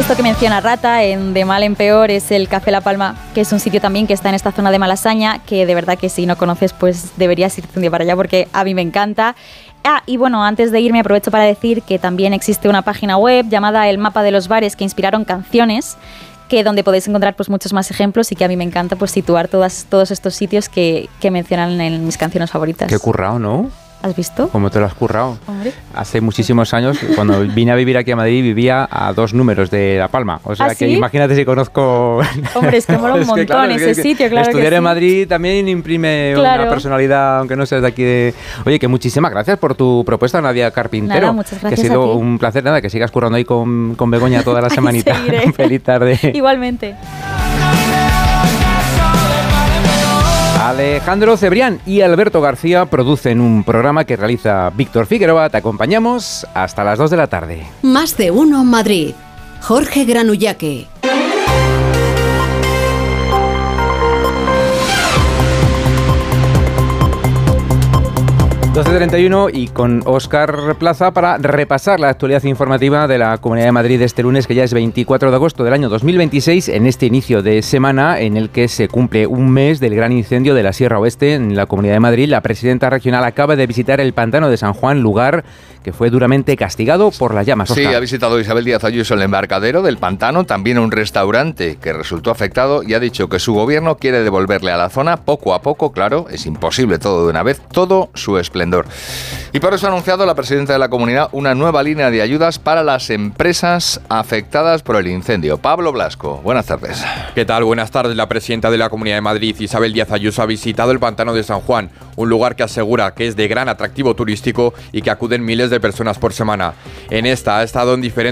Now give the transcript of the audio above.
esto que menciona Rata, de mal en peor, es el Café La Palma, que es un sitio también que está en esta zona de Malasaña, que de verdad que si no conoces, pues deberías irte un día para allá porque a mí me encanta. Y bueno, antes de irme aprovecho para decir que también existe una página web llamada El Mapa de los Bares que inspiraron canciones, que donde podéis encontrar pues muchos más ejemplos y que a mí me encanta pues situar todos estos sitios que mencionan en mis canciones favoritas. Qué currado, ¿no? ¿Has visto? ¿Cómo te lo has currado? Hombre. Hace muchísimos años, cuando vine a vivir aquí a Madrid, vivía a 2 números de La Palma. O sea que ¿sí? Imagínate si conozco... Hombre, es que mola un montón claro, ese sitio, claro. Estudiar que en sí. Madrid también imprime una personalidad, aunque no seas de aquí de... Oye, que muchísimas gracias por tu propuesta, Nadia Carpintero. Nada, muchas gracias. Que ha sido un placer, que sigas currando ahí con Begoña toda la semanita. Feliz tarde. Igualmente. Alejandro Cebrián y Alberto García producen un programa que realiza Víctor Figueroa. Te acompañamos hasta las 2 de la tarde. Más de uno Madrid. Jorge Granullaque. 12:31 y con Óscar Plaza para repasar la actualidad informativa de la Comunidad de Madrid de este lunes, que ya es 24 de agosto del año 2026, en este inicio de semana en el que se cumple un mes del gran incendio de la Sierra Oeste en la Comunidad de Madrid. La presidenta regional acaba de visitar el pantano de San Juan, lugar que fue duramente castigado por las llamas. Sí, ha visitado Isabel Díaz Ayuso el embarcadero del pantano, también un restaurante que resultó afectado, y ha dicho que su gobierno quiere devolverle a la zona poco a poco, claro, es imposible todo de una vez, todo su esplendor. Y por eso ha anunciado la presidenta de la comunidad una nueva línea de ayudas para las empresas afectadas por el incendio. Pablo Blasco, buenas tardes. ¿Qué tal? Buenas tardes. La presidenta de la Comunidad de Madrid, Isabel Díaz Ayuso, ha visitado el pantano de San Juan, un lugar que asegura que es de gran atractivo turístico y que acuden miles de personas por semana. En esta ha estado en diferentes